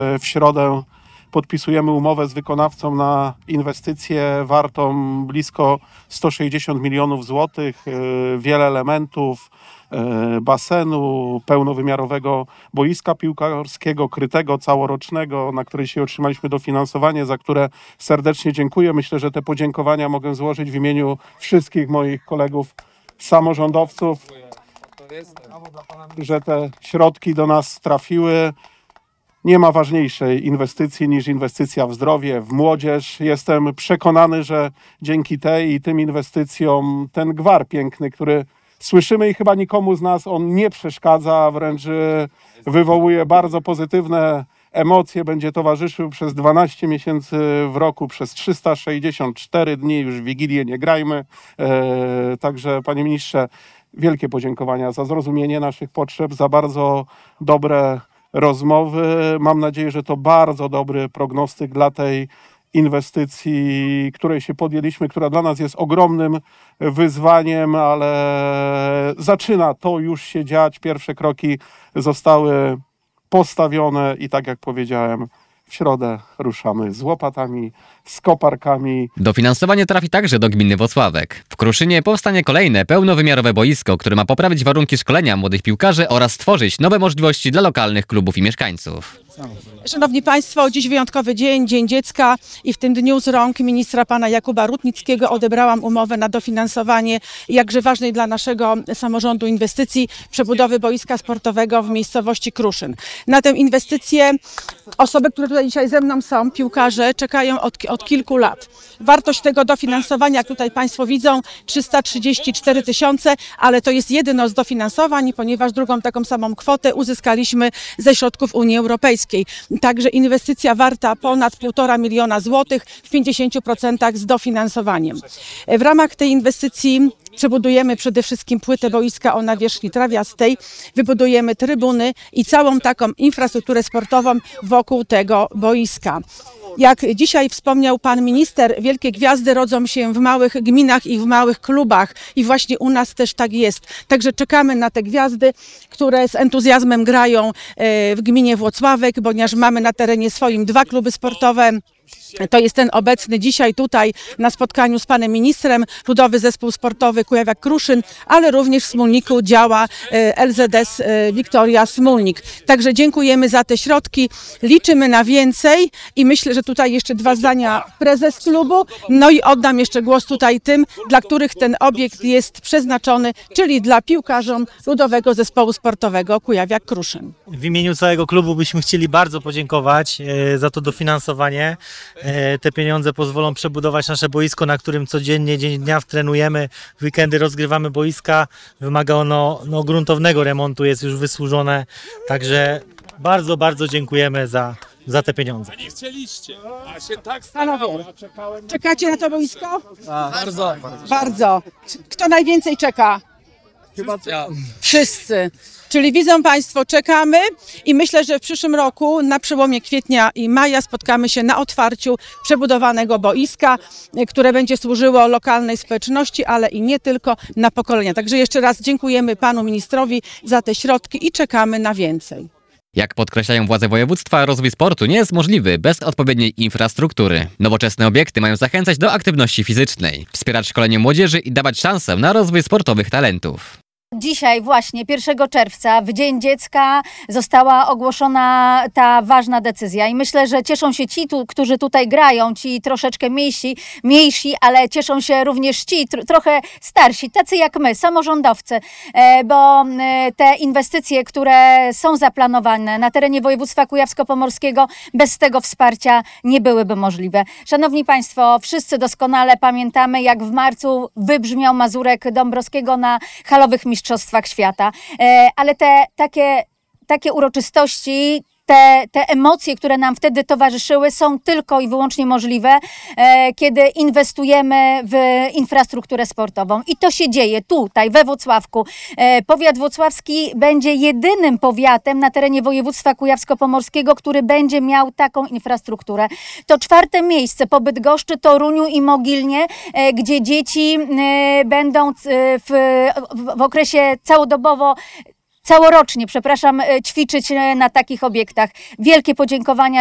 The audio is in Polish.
W środę podpisujemy umowę z wykonawcą na inwestycję wartą blisko 160 milionów złotych, wiele elementów, basenu, pełnowymiarowego boiska piłkarskiego, krytego, całorocznego, na które się otrzymaliśmy dofinansowanie, za które serdecznie dziękuję. Myślę, że te podziękowania mogę złożyć w imieniu wszystkich moich kolegów samorządowców, że te środki do nas trafiły. Nie ma ważniejszej inwestycji niż inwestycja w zdrowie, w młodzież. Jestem przekonany, że dzięki tej i tym inwestycjom ten gwar piękny, który słyszymy i chyba nikomu z nas on nie przeszkadza, a wręcz wywołuje bardzo pozytywne emocje, będzie towarzyszył przez 12 miesięcy w roku, przez 364 dni, już w Wigilię nie grajmy. Także panie ministrze, wielkie podziękowania za zrozumienie naszych potrzeb, za bardzo dobre rozmowy. Mam nadzieję, że to bardzo dobry prognostyk dla tej inwestycji, której się podjęliśmy, która dla nas jest ogromnym wyzwaniem, ale zaczyna to już się dziać. Pierwsze kroki zostały postawione i tak jak powiedziałem, w środę ruszamy z łopatami, z koparkami. Dofinansowanie trafi także do gminy Włocławek. W Kruszynie powstanie kolejne pełnowymiarowe boisko, które ma poprawić warunki szkolenia młodych piłkarzy oraz stworzyć nowe możliwości dla lokalnych klubów i mieszkańców. Szanowni Państwo, dziś wyjątkowy dzień, Dzień Dziecka i w tym dniu z rąk ministra pana Jakuba Rutnickiego odebrałam umowę na dofinansowanie jakże ważnej dla naszego samorządu inwestycji przebudowy boiska sportowego w miejscowości Kruszyn. Na tę inwestycję osoby, które tutaj dzisiaj ze mną są, piłkarze, czekają od kilku lat. Wartość tego dofinansowania, jak tutaj Państwo widzą, 334 tysiące, ale to jest jedno z dofinansowań, ponieważ drugą taką samą kwotę uzyskaliśmy ze środków Unii Europejskiej. Także inwestycja warta ponad 1,5 miliona złotych w 50% z dofinansowaniem. W ramach tej inwestycji przebudujemy przede wszystkim płytę boiska o nawierzchni trawiastej, wybudujemy trybuny i całą taką infrastrukturę sportową wokół tego boiska. Jak dzisiaj wspomniał pan minister, wielkie gwiazdy rodzą się w małych gminach i w małych klubach i właśnie u nas też tak jest. Także czekamy na te gwiazdy, które z entuzjazmem grają w gminie Włocławek, ponieważ mamy na terenie swoim 2 kluby sportowe. To jest ten obecny dzisiaj tutaj na spotkaniu z panem ministrem, Ludowy Zespół Sportowy Kujawiak-Kruszyn, ale również w Smólniku działa LZS Wiktoria Smólnik. Także dziękujemy za te środki, liczymy na więcej i myślę, że tutaj jeszcze 2 zdania prezes klubu, no i oddam jeszcze głos tutaj tym, dla których ten obiekt jest przeznaczony, czyli dla piłkarzom Ludowego Zespołu Sportowego Kujawiak-Kruszyn. W imieniu całego klubu byśmy chcieli bardzo podziękować za to dofinansowanie. Te pieniądze pozwolą przebudować nasze boisko, na którym codziennie, dzień dnia trenujemy. W weekendy rozgrywamy boiska. Wymaga ono gruntownego remontu, jest już wysłużone. Także bardzo, bardzo dziękujemy za te pieniądze. Nie chcieliście, a się tak Panowie, czekacie na to boisko? Bardzo. Bardzo. Kto najwięcej czeka? Chyba ja. Wszyscy. Czyli widzą Państwo, czekamy i myślę, że w przyszłym roku na przełomie kwietnia i maja spotkamy się na otwarciu przebudowanego boiska, które będzie służyło lokalnej społeczności, ale i nie tylko, na pokolenia. Także jeszcze raz dziękujemy panu ministrowi za te środki i czekamy na więcej. Jak podkreślają władze województwa, rozwój sportu nie jest możliwy bez odpowiedniej infrastruktury. Nowoczesne obiekty mają zachęcać do aktywności fizycznej, wspierać szkolenie młodzieży i dawać szansę na rozwój sportowych talentów. Dzisiaj właśnie 1 czerwca w Dzień Dziecka została ogłoszona ta ważna decyzja i myślę, że cieszą się ci, którzy tutaj grają, ci troszeczkę mniejsi, ale cieszą się również ci trochę starsi, tacy jak my, samorządowcy, bo te inwestycje, które są zaplanowane na terenie województwa kujawsko-pomorskiego, bez tego wsparcia nie byłyby możliwe. Szanowni Państwo, wszyscy doskonale pamiętamy, jak w marcu wybrzmiał Mazurek Dąbrowskiego na halowych Mistrzostwach Świata, ale te takie uroczystości, te emocje, które nam wtedy towarzyszyły, są tylko i wyłącznie możliwe, kiedy inwestujemy w infrastrukturę sportową. I to się dzieje tutaj, we Włocławku. Powiat włocławski będzie jedynym powiatem na terenie województwa kujawsko-pomorskiego, który będzie miał taką infrastrukturę. To 4. miejsce po Bydgoszczy, Toruniu i Mogilnie, gdzie dzieci będą w okresie całodobowo całorocznie, przepraszam, ćwiczyć na takich obiektach. Wielkie podziękowania